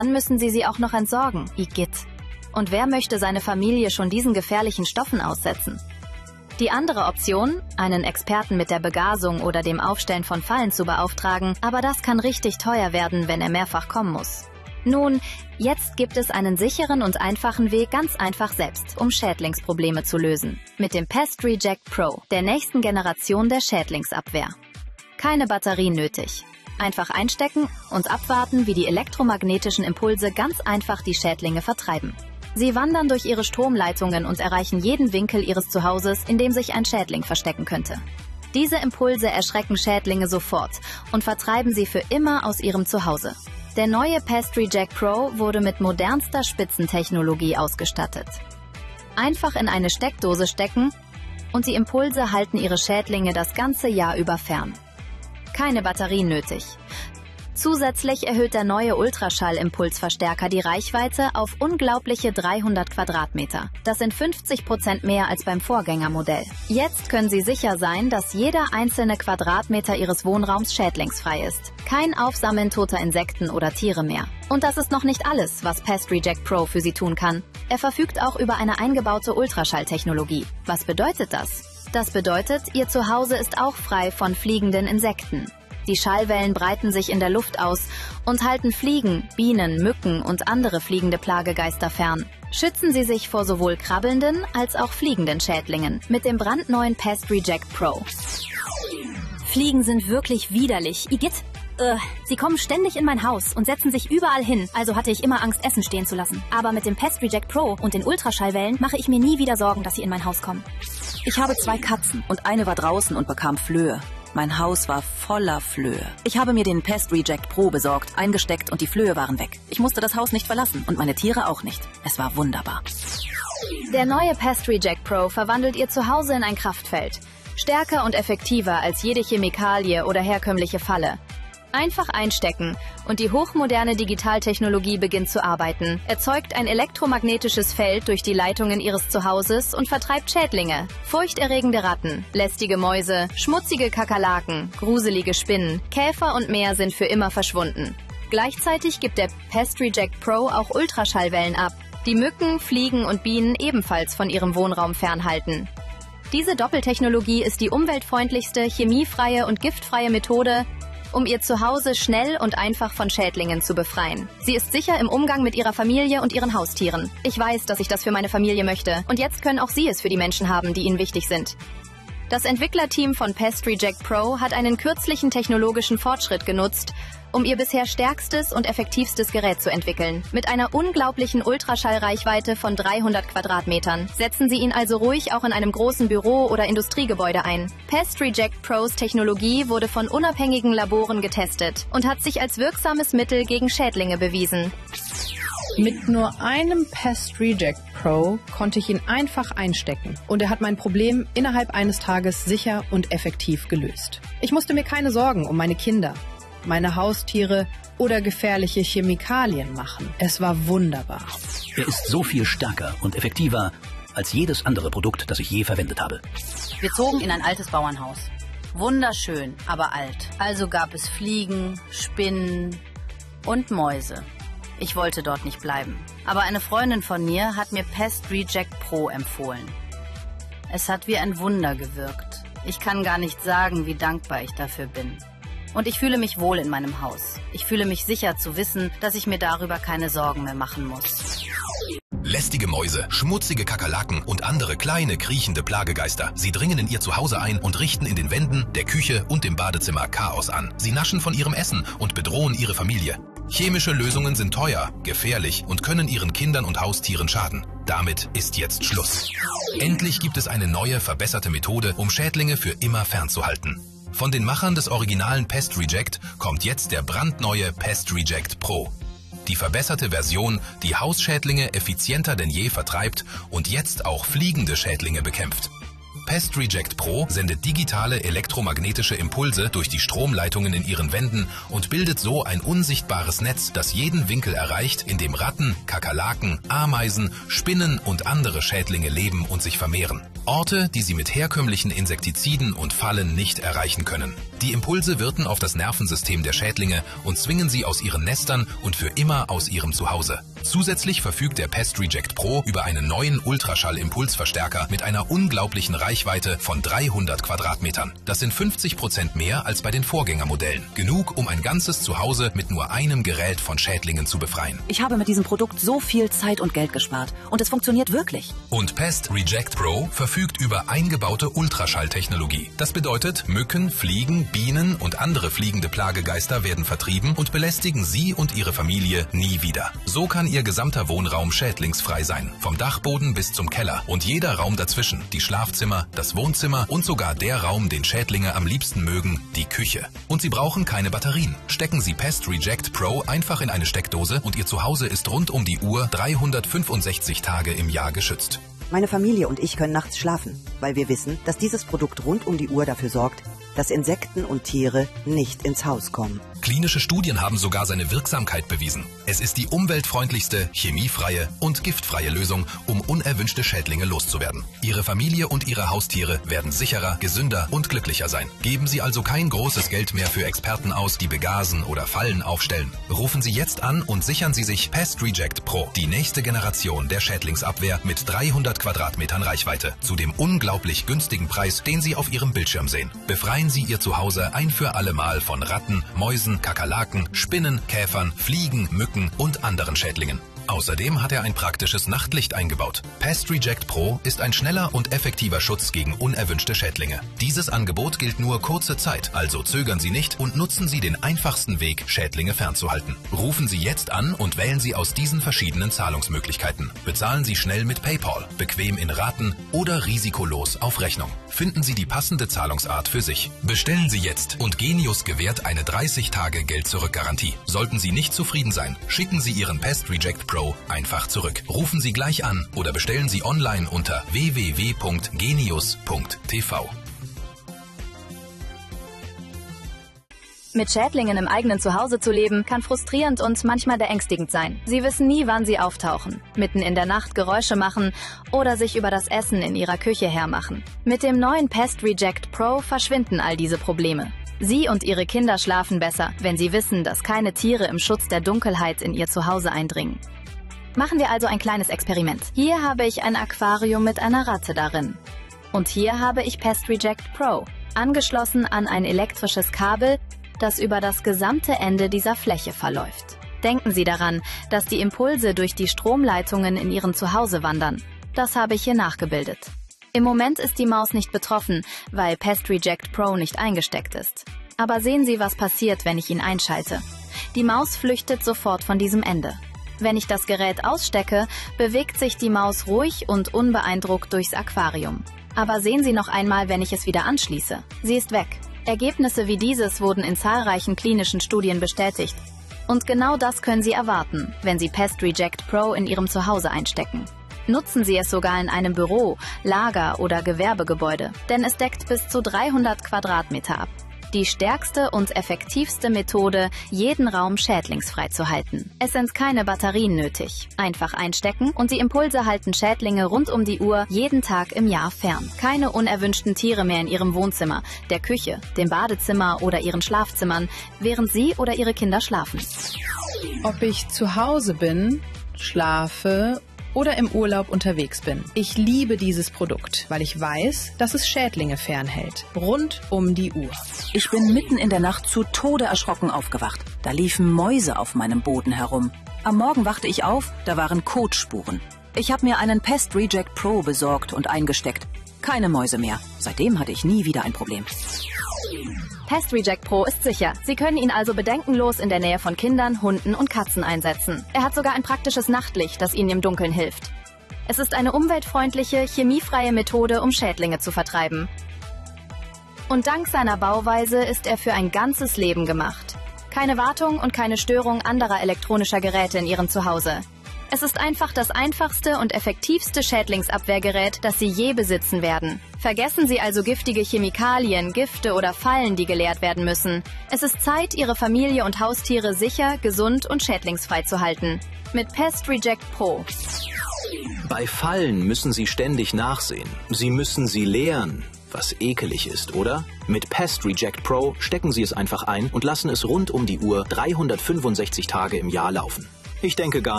Dann müssen Sie sie auch noch entsorgen. Igitt. Und wer möchte seine Familie schon diesen gefährlichen Stoffen aussetzen? Die andere Option, einen Experten mit der Begasung oder dem Aufstellen von Fallen zu beauftragen, aber das kann richtig teuer werden, wenn er mehrfach kommen muss. Nun, jetzt gibt es einen sicheren und einfachen Weg, ganz einfach selbst, um Schädlingsprobleme zu lösen. Mit dem Pest Reject Pro, der nächsten Generation der Schädlingsabwehr. Keine Batterien nötig. Einfach einstecken und abwarten, wie die elektromagnetischen Impulse ganz einfach die Schädlinge vertreiben. Sie wandern durch ihre Stromleitungen und erreichen jeden Winkel ihres Zuhauses, in dem sich ein Schädling verstecken könnte. Diese Impulse erschrecken Schädlinge sofort und vertreiben sie für immer aus ihrem Zuhause. Der neue Pest Reject Pro wurde mit modernster Spitzentechnologie ausgestattet. Einfach in eine Steckdose stecken und die Impulse halten ihre Schädlinge das ganze Jahr über fern. Keine Batterien nötig. Zusätzlich erhöht der neue Ultraschall-Impulsverstärker die Reichweite auf unglaubliche 300 Quadratmeter. Das sind 50% mehr als beim Vorgängermodell. Jetzt können Sie sicher sein, dass jeder einzelne Quadratmeter Ihres Wohnraums schädlingsfrei ist. Kein Aufsammeln toter Insekten oder Tiere mehr. Und das ist noch nicht alles, was Pest Reject Pro für Sie tun kann. Er verfügt auch über eine eingebaute Ultraschalltechnologie. Was bedeutet das? Das bedeutet, Ihr Zuhause ist auch frei von fliegenden Insekten. Die Schallwellen breiten sich in der Luft aus und halten Fliegen, Bienen, Mücken und andere fliegende Plagegeister fern. Schützen Sie sich vor sowohl krabbelnden als auch fliegenden Schädlingen mit dem brandneuen Pest Reject Pro. Fliegen sind wirklich widerlich. Igitt. Sie kommen ständig in mein Haus und setzen sich überall hin, also hatte ich immer Angst, Essen stehen zu lassen. Aber mit dem Pest Reject Pro und den Ultraschallwellen mache ich mir nie wieder Sorgen, dass sie in mein Haus kommen. Ich habe 2 Katzen und eine war draußen und bekam Flöhe. Mein Haus war voller Flöhe. Ich habe mir den Pest Reject Pro besorgt, eingesteckt und die Flöhe waren weg. Ich musste das Haus nicht verlassen und meine Tiere auch nicht. Es war wunderbar. Der neue Pest Reject Pro verwandelt Ihr Zuhause in ein Kraftfeld. Stärker und effektiver als jede Chemikalie oder herkömmliche Falle. Einfach einstecken und die hochmoderne Digitaltechnologie beginnt zu arbeiten, erzeugt ein elektromagnetisches Feld durch die Leitungen Ihres Zuhauses und vertreibt Schädlinge, furchterregende Ratten, lästige Mäuse, schmutzige Kakerlaken, gruselige Spinnen, Käfer und mehr sind für immer verschwunden. Gleichzeitig gibt der Pest Reject Pro auch Ultraschallwellen ab, die Mücken, Fliegen und Bienen ebenfalls von ihrem Wohnraum fernhalten. Diese Doppeltechnologie ist die umweltfreundlichste, chemiefreie und giftfreie Methode, um Ihr Zuhause schnell und einfach von Schädlingen zu befreien. Sie ist sicher im Umgang mit Ihrer Familie und Ihren Haustieren. Ich weiß, dass ich das für meine Familie möchte. Und jetzt können auch Sie es für die Menschen haben, die Ihnen wichtig sind. Das Entwicklerteam von Pest Reject Pro hat einen kürzlichen technologischen Fortschritt genutzt, um ihr bisher stärkstes und effektivstes Gerät zu entwickeln. Mit einer unglaublichen Ultraschallreichweite von 300 Quadratmetern. Setzen Sie ihn also ruhig auch in einem großen Büro oder Industriegebäude ein. Pest Reject Pros Technologie wurde von unabhängigen Laboren getestet und hat sich als wirksames Mittel gegen Schädlinge bewiesen. Mit nur einem Pest Reject Pro konnte ich ihn einfach einstecken und er hat mein Problem innerhalb eines Tages sicher und effektiv gelöst. Ich musste mir keine Sorgen um meine Kinder, meine Haustiere oder gefährliche Chemikalien machen. Es war wunderbar. Er ist so viel stärker und effektiver als jedes andere Produkt, das ich je verwendet habe. Wir zogen in ein altes Bauernhaus. Wunderschön, aber alt. Also gab es Fliegen, Spinnen und Mäuse. Ich wollte dort nicht bleiben. Aber eine Freundin von mir hat mir Pest Reject Pro empfohlen. Es hat wie ein Wunder gewirkt. Ich kann gar nicht sagen, wie dankbar ich dafür bin. Und ich fühle mich wohl in meinem Haus. Ich fühle mich sicher zu wissen, dass ich mir darüber keine Sorgen mehr machen muss. Lästige Mäuse, schmutzige Kakerlaken und andere kleine, kriechende Plagegeister. Sie dringen in Ihr Zuhause ein und richten in den Wänden, der Küche und dem Badezimmer Chaos an. Sie naschen von Ihrem Essen und bedrohen Ihre Familie. Chemische Lösungen sind teuer, gefährlich und können Ihren Kindern und Haustieren schaden. Damit ist jetzt Schluss. Endlich gibt es eine neue, verbesserte Methode, um Schädlinge für immer fernzuhalten. Von den Machern des originalen Pest Reject kommt jetzt der brandneue Pest Reject Pro. Die verbesserte Version, die Hausschädlinge effizienter denn je vertreibt und jetzt auch fliegende Schädlinge bekämpft. Pest Reject Pro sendet digitale elektromagnetische Impulse durch die Stromleitungen in ihren Wänden und bildet so ein unsichtbares Netz, das jeden Winkel erreicht, in dem Ratten, Kakerlaken, Ameisen, Spinnen und andere Schädlinge leben und sich vermehren. Orte, die sie mit herkömmlichen Insektiziden und Fallen nicht erreichen können. Die Impulse wirken auf das Nervensystem der Schädlinge und zwingen sie aus ihren Nestern und für immer aus ihrem Zuhause. Zusätzlich verfügt der Pest Reject Pro über einen neuen Ultraschall-Impulsverstärker mit einer unglaublichen Reichweite von 300 Quadratmetern. Das sind 50% mehr als bei den Vorgängermodellen. Genug, um ein ganzes Zuhause mit nur einem Gerät von Schädlingen zu befreien. Ich habe mit diesem Produkt so viel Zeit und Geld gespart. Und es funktioniert wirklich. Und Pest Reject Pro verfügt über eingebaute Ultraschalltechnologie. Das bedeutet, Mücken, Fliegen, Bienen und andere fliegende Plagegeister werden vertrieben und belästigen Sie und Ihre Familie nie wieder. So kann Ihr gesamter Wohnraum schädlingsfrei sein. Vom Dachboden bis zum Keller und jeder Raum dazwischen. Die Schlafzimmer, das Wohnzimmer und sogar der Raum, den Schädlinge am liebsten mögen, die Küche. Und Sie brauchen keine Batterien. Stecken Sie Pest Reject Pro einfach in eine Steckdose und Ihr Zuhause ist rund um die Uhr 365 Tage im Jahr geschützt. Meine Familie und ich können nachts schlafen, weil wir wissen, dass dieses Produkt rund um die Uhr dafür sorgt, dass Insekten und Tiere nicht ins Haus kommen. Klinische Studien haben sogar seine Wirksamkeit bewiesen. Es ist die umweltfreundlichste, chemiefreie und giftfreie Lösung, um unerwünschte Schädlinge loszuwerden. Ihre Familie und Ihre Haustiere werden sicherer, gesünder und glücklicher sein. Geben Sie also kein großes Geld mehr für Experten aus, die begasen oder Fallen aufstellen. Rufen Sie jetzt an und sichern Sie sich Pest Reject Pro, die nächste Generation der Schädlingsabwehr mit 300 Quadratmetern Reichweite, zu dem unglaublich günstigen Preis, den Sie auf Ihrem Bildschirm sehen. Befreien Sie Ihr Zuhause ein für alle Mal von Ratten, Mäusen, Kakerlaken, Spinnen, Käfern, Fliegen, Mücken und anderen Schädlingen. Außerdem hat er ein praktisches Nachtlicht eingebaut. Pest Reject Pro ist ein schneller und effektiver Schutz gegen unerwünschte Schädlinge. Dieses Angebot gilt nur kurze Zeit, also zögern Sie nicht und nutzen Sie den einfachsten Weg, Schädlinge fernzuhalten. Rufen Sie jetzt an und wählen Sie aus diesen verschiedenen Zahlungsmöglichkeiten. Bezahlen Sie schnell mit PayPal, bequem in Raten oder risikolos auf Rechnung. Finden Sie die passende Zahlungsart für sich. Bestellen Sie jetzt und Genius gewährt eine 30-Tage-Geld-Zurück-Garantie. Sollten Sie nicht zufrieden sein, schicken Sie Ihren Pest Reject Pro einfach zurück. Rufen Sie gleich an oder bestellen Sie online unter www.genius.tv. Mit Schädlingen im eigenen Zuhause zu leben, kann frustrierend und manchmal beängstigend sein. Sie wissen nie, wann sie auftauchen, mitten in der Nacht Geräusche machen oder sich über das Essen in ihrer Küche hermachen. Mit dem neuen Pest Reject Pro verschwinden all diese Probleme. Sie und Ihre Kinder schlafen besser, wenn sie wissen, dass keine Tiere im Schutz der Dunkelheit in ihr Zuhause eindringen. Machen wir also ein kleines Experiment. Hier habe ich ein Aquarium mit einer Ratte darin. Und hier habe ich Pest Reject Pro, angeschlossen an ein elektrisches Kabel, das über das gesamte Ende dieser Fläche verläuft. Denken Sie daran, dass die Impulse durch die Stromleitungen in Ihrem Zuhause wandern. Das habe ich hier nachgebildet. Im Moment ist die Maus nicht betroffen, weil Pest Reject Pro nicht eingesteckt ist. Aber sehen Sie, was passiert, wenn ich ihn einschalte. Die Maus flüchtet sofort von diesem Ende. Wenn ich das Gerät ausstecke, bewegt sich die Maus ruhig und unbeeindruckt durchs Aquarium. Aber sehen Sie noch einmal, wenn ich es wieder anschließe. Sie ist weg. Ergebnisse wie dieses wurden in zahlreichen klinischen Studien bestätigt. Und genau das können Sie erwarten, wenn Sie Pest Reject Pro in Ihrem Zuhause einstecken. Nutzen Sie es sogar in einem Büro, Lager oder Gewerbegebäude, denn es deckt bis zu 300 Quadratmeter ab. Die stärkste und effektivste Methode, jeden Raum schädlingsfrei zu halten. Es sind keine Batterien nötig. Einfach einstecken und die Impulse halten Schädlinge rund um die Uhr jeden Tag im Jahr fern. Keine unerwünschten Tiere mehr in Ihrem Wohnzimmer, der Küche, dem Badezimmer oder Ihren Schlafzimmern, während Sie oder Ihre Kinder schlafen. Ob ich zu Hause bin, schlafe oder im Urlaub unterwegs bin. Ich liebe dieses Produkt, weil ich weiß, dass es Schädlinge fernhält. Rund um die Uhr. Ich bin mitten in der Nacht zu Tode erschrocken aufgewacht. Da liefen Mäuse auf meinem Boden herum. Am Morgen wachte ich auf, da waren Kotspuren. Ich habe mir einen Pest Reject Pro besorgt und eingesteckt. Keine Mäuse mehr. Seitdem hatte ich nie wieder ein Problem. Pest Reject Pro ist sicher. Sie können ihn also bedenkenlos in der Nähe von Kindern, Hunden und Katzen einsetzen. Er hat sogar ein praktisches Nachtlicht, das Ihnen im Dunkeln hilft. Es ist eine umweltfreundliche, chemiefreie Methode, um Schädlinge zu vertreiben. Und dank seiner Bauweise ist er für ein ganzes Leben gemacht. Keine Wartung und keine Störung anderer elektronischer Geräte in Ihrem Zuhause. Es ist einfach das einfachste und effektivste Schädlingsabwehrgerät, das Sie je besitzen werden. Vergessen Sie also giftige Chemikalien, Gifte oder Fallen, die geleert werden müssen. Es ist Zeit, Ihre Familie und Haustiere sicher, gesund und schädlingsfrei zu halten. Mit Pest Reject Pro. Bei Fallen müssen Sie ständig nachsehen. Sie müssen sie leeren, was ekelig ist, oder? Mit Pest Reject Pro stecken Sie es einfach ein und lassen es rund um die Uhr 365 Tage im Jahr laufen. Ich denke gar